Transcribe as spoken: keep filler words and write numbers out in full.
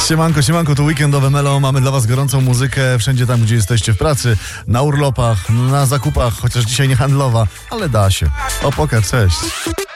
Siemanko, siemanko, to weekendowe Melo. Mamy dla was gorącą muzykę wszędzie tam, gdzie jesteście w pracy, na urlopach, na zakupach, chociaż dzisiaj nie handlowa, ale da się. O, poka, cześć.